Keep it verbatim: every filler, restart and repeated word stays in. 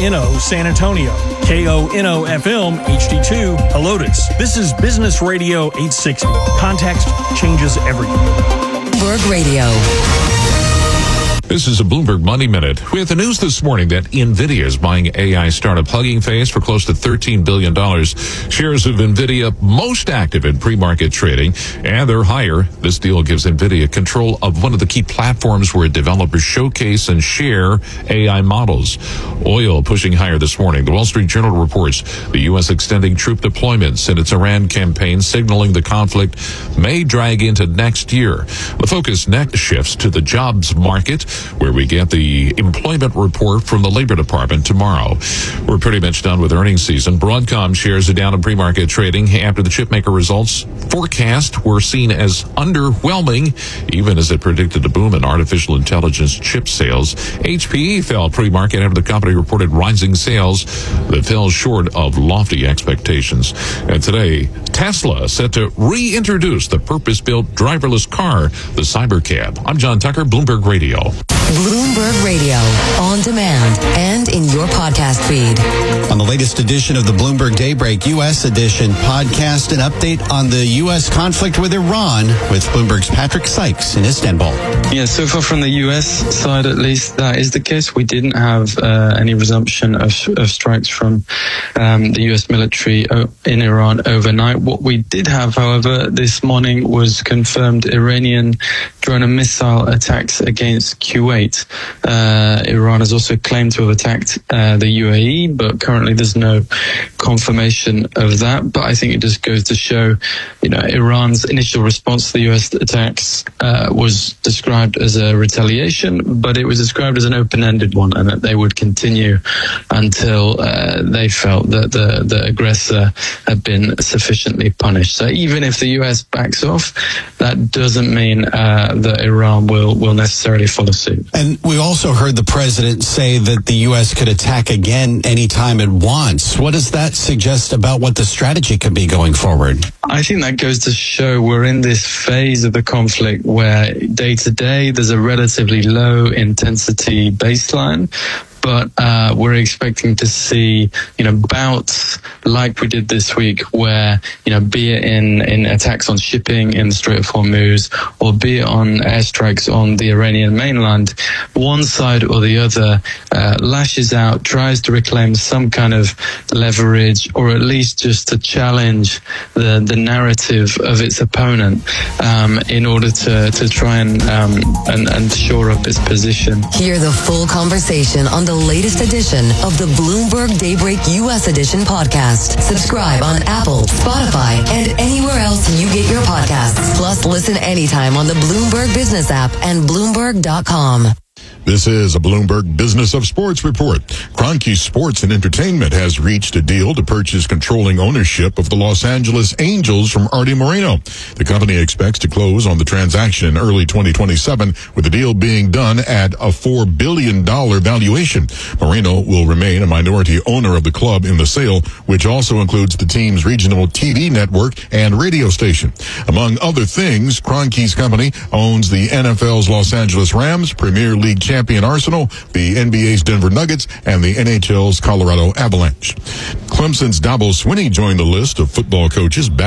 N O San Antonio, K O N O F M H D two Helotes. This is Business Radio eight sixty. Context changes everything. Bloomberg Radio. This is a Bloomberg Money Minute with the news this morning that NVIDIA is buying A I startup Hugging Face for close to thirteen billion dollars. Shares of NVIDIA most active in pre-market trading, and they're higher. This deal gives NVIDIA control of one of the key platforms where developers showcase and share A I models. Oil pushing higher this morning. The Wall Street Journal reports the U S extending troop deployments in its Iran campaign, signaling the conflict may drag into next year. The focus next shifts to the jobs market, where we get the employment report from the Labor Department tomorrow. We're pretty much done with earnings season. Broadcom shares are down in pre-market trading after the chipmaker results forecast were seen as underwhelming, even as it predicted a boom in artificial intelligence chip sales. H P E fell pre-market after the company reported rising sales that fell short of lofty expectations. And today, Tesla set to reintroduce the purpose-built driverless car, the Cybercab. I'm John Tucker, Bloomberg Radio. Bloomberg Radio, on demand and in your podcast feed. On the latest edition of the Bloomberg Daybreak U S edition podcast, an update on the U S conflict with Iran with Bloomberg's Patrick Sykes in Istanbul. Yeah, so far from the U S side, at least, that is the case. We didn't have uh, any resumption of, of strikes from um, the U S military in Iran overnight. What we did have, however, this morning was confirmed Iranian drone and missile attacks against Kuwait. Uh, Iran has also claimed to have attacked uh, the U A E, but currently there's no confirmation of that. But I think it just goes to show, you know, Iran's initial response to the U S attacks uh, was described as a retaliation, but it was described as an open-ended one, and that they would continue until uh, they felt that the, the aggressor had been sufficiently punished. So even if the U S backs off, that doesn't mean uh, that Iran will, will necessarily follow suit. And we also heard the president say that the U S could attack again anytime it wants. What does that suggest about what the strategy could be going forward? I think that goes to show we're in this phase of the conflict where day to day there's a relatively low intensity baseline. But uh, we're expecting to see, you know, bouts like we did this week where, you know, be it in, in attacks on shipping in the Strait of Hormuz, or be it on airstrikes on the Iranian mainland, one side or the other uh, lashes out, tries to reclaim some kind of leverage, or at least just to challenge the, the narrative of its opponent um, in order to, to try and, um, and, and shore up its position. Hear the full conversation on the latest edition of the Bloomberg Daybreak U S Edition podcast. Subscribe on Apple, Spotify, and anywhere else you get your podcasts. Plus, listen anytime on the Bloomberg Business app and Bloomberg dot com. This is a Bloomberg Business of Sports report. Kroenke Sports and Entertainment has reached a deal to purchase controlling ownership of the Los Angeles Angels from Arte Moreno. The company expects to close on the transaction in early twenty twenty-seven, with the deal being done at a four billion dollars valuation. Moreno will remain a minority owner of the club in the sale, which also includes the team's regional T V network and radio station. Among other things, Kroenke's company owns the N F L's Los Angeles Rams, Premier League champion Arsenal, the N B A's Denver Nuggets, and the N H L's Colorado Avalanche. Clemson's Dabo Swinney joined the list of football coaches back